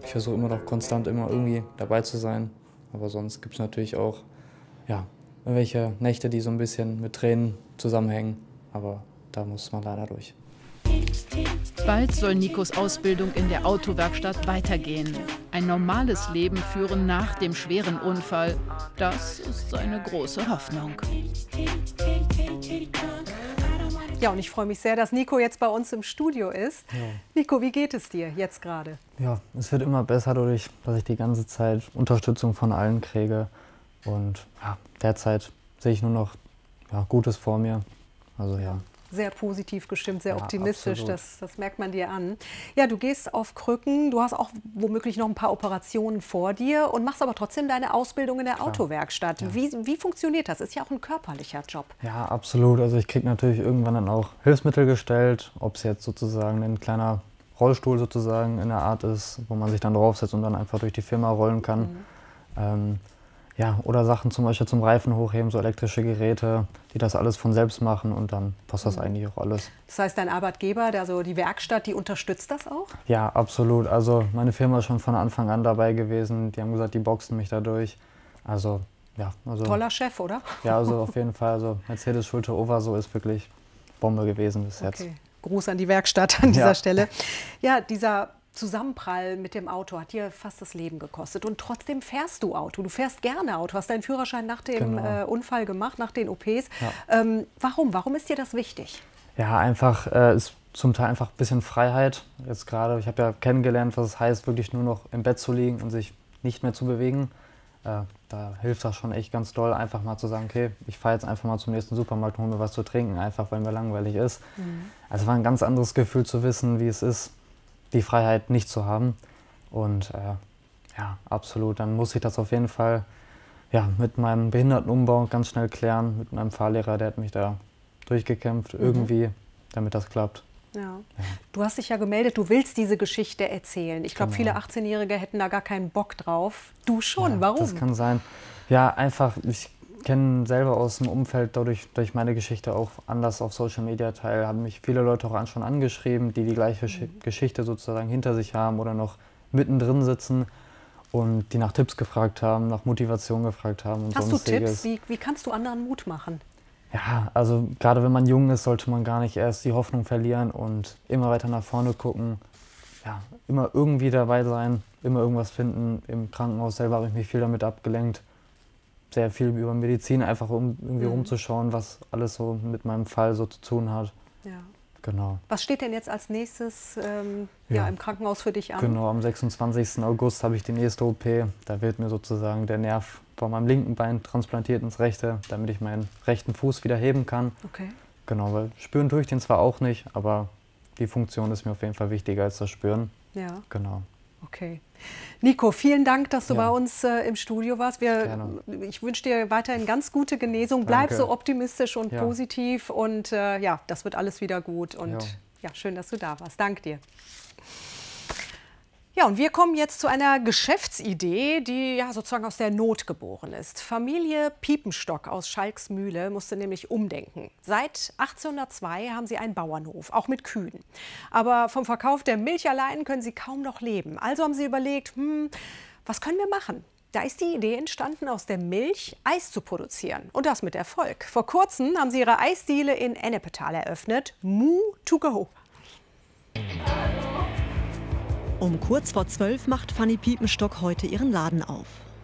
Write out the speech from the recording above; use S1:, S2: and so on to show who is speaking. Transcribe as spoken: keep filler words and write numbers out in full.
S1: ich versuche immer noch konstant immer irgendwie dabei zu sein. Aber sonst gibt es natürlich auch ja, irgendwelche Nächte, die so ein bisschen mit Tränen zusammenhängen. Aber da muss man leider durch.
S2: Bald soll Nikos Ausbildung in der Autowerkstatt weitergehen. Ein normales Leben führen nach dem schweren Unfall, das ist seine große Hoffnung.
S3: Ja, und ich freue mich sehr, dass Nico jetzt bei uns im Studio ist.
S1: Ja.
S3: Nico, wie geht es dir jetzt gerade?
S1: Ja, es wird immer besser dadurch, dass ich die ganze Zeit Unterstützung von allen kriege. Und ja, derzeit sehe ich nur noch ja, Gutes vor mir. Also ja.
S3: Sehr positiv gestimmt, sehr
S1: Ja,
S3: optimistisch,
S1: absolut.
S3: das, das merkt man dir an. Ja, du gehst auf Krücken, du hast auch womöglich noch ein paar Operationen vor dir und machst aber trotzdem deine Ausbildung in der
S1: Klar.
S3: Autowerkstatt.
S1: Ja.
S3: Wie, wie funktioniert das? Ist ja auch ein körperlicher Job.
S1: Ja, absolut. Also ich kriege natürlich irgendwann dann auch Hilfsmittel gestellt, ob es jetzt sozusagen ein kleiner Rollstuhl sozusagen in der Art ist, wo man sich dann draufsetzt und dann einfach durch die Firma rollen kann.
S3: Mhm.
S1: Ähm, ja, oder Sachen zum Beispiel zum Reifen hochheben, so elektrische Geräte, die das alles von selbst machen und dann passt das
S3: Mhm.
S1: eigentlich auch alles.
S3: Das heißt, dein Arbeitgeber, also die Werkstatt, die unterstützt das auch?
S1: Ja, absolut. Also meine Firma ist schon von Anfang an dabei gewesen. Die haben gesagt, die boxen mich dadurch. Also ja, also
S3: Toller Chef, oder?
S1: ja, also auf jeden Fall. Also Mercedes Schulte-Over so ist wirklich Bombe gewesen bis jetzt.
S3: Okay. Gruß an die Werkstatt an dieser
S1: Ja.
S3: Stelle. Ja, dieser Zusammenprall mit dem Auto hat dir fast das Leben gekostet und trotzdem fährst du Auto. Du fährst gerne Auto, hast deinen Führerschein nach dem
S1: Genau.
S3: äh, Unfall gemacht, nach den O Ps.
S1: Ja.
S3: Ähm, warum? Warum ist dir das wichtig?
S1: Ja, einfach äh, ist zum Teil einfach ein bisschen Freiheit. Jetzt gerade, ich habe ja kennengelernt, was es heißt, wirklich nur noch im Bett zu liegen und sich nicht mehr zu bewegen. Äh, da hilft das schon echt ganz doll, einfach mal zu sagen, okay, ich fahre jetzt einfach mal zum nächsten Supermarkt und hole mir was zu trinken, einfach weil mir langweilig ist.
S3: Mhm.
S1: Also war ein ganz anderes Gefühl zu wissen, wie es ist, die Freiheit nicht zu haben. Und äh, ja, absolut, dann muss ich das auf jeden Fall ja, mit meinem Behindertenumbau ganz schnell klären, mit meinem Fahrlehrer, der hat mich da durchgekämpft,
S3: Mhm.
S1: irgendwie, damit das klappt.
S3: Ja.
S1: Ja.
S3: Du hast dich ja gemeldet, du willst diese Geschichte erzählen. Ich glaube,
S1: Genau.
S3: viele achtzehnjährige hätten da gar keinen Bock drauf. Du schon,
S1: Ja,
S3: warum?
S1: Das kann sein. Ja, einfach, ich kenne selber aus dem Umfeld, dadurch durch meine Geschichte auch anders auf Social Media teil, haben mich viele Leute auch an- schon angeschrieben, die die gleiche Schi-
S3: Mhm.
S1: Geschichte sozusagen hinter sich haben oder noch mittendrin sitzen und die nach Tipps gefragt haben, nach Motivation gefragt haben und
S3: Hast du
S1: sonstiges.
S3: Tipps? Wie, wie kannst du anderen Mut machen?
S1: Ja, also gerade wenn man jung ist, sollte man gar nicht erst die Hoffnung verlieren und immer weiter nach vorne gucken. Ja, immer irgendwie dabei sein, immer irgendwas finden. Im Krankenhaus selber habe ich mich viel damit abgelenkt. Sehr viel über Medizin, einfach um irgendwie
S3: Mhm.
S1: rumzuschauen, was alles so mit meinem Fall so zu tun hat.
S3: Ja.
S1: Genau.
S3: Was steht denn jetzt als nächstes ähm, ja.
S1: Ja.
S3: im Krankenhaus für dich an?
S1: Genau, am sechsundzwanzigsten August habe ich die nächste O P. Da wird mir sozusagen der Nerv von meinem linken Bein transplantiert ins rechte, damit ich meinen rechten Fuß wieder heben kann.
S3: Okay.
S1: Genau, weil spüren tue ich den zwar auch nicht, aber die Funktion ist mir auf jeden Fall wichtiger als das Spüren.
S3: Ja.
S1: Genau.
S3: Okay. Nico, vielen Dank, dass du
S1: Ja.
S3: bei uns äh, im Studio warst. Wir,
S1: Gerne.
S3: ich wünsche dir weiterhin ganz gute Genesung. Bleib
S1: Danke.
S3: so optimistisch und
S1: Ja.
S3: positiv und äh, ja, das wird alles wieder gut. Und
S1: Ja.
S3: ja, schön, dass du da warst. Dank dir. Ja, und wir kommen jetzt zu einer Geschäftsidee, die ja sozusagen aus der Not geboren ist. Familie Piepenstock aus Schalksmühle musste nämlich umdenken. Seit achtzehnhundertzwei haben sie einen Bauernhof, auch mit Kühen. Aber vom Verkauf der Milch allein können sie kaum noch leben. Also haben sie überlegt, hm, was können wir machen? Da ist die Idee entstanden, aus der Milch Eis zu produzieren. Und das mit Erfolg. Vor kurzem haben sie ihre Eisdiele in Ennepetal eröffnet. Moo to go.
S4: Um kurz vor zwölf macht Fanny Piepenstock heute ihren Laden auf.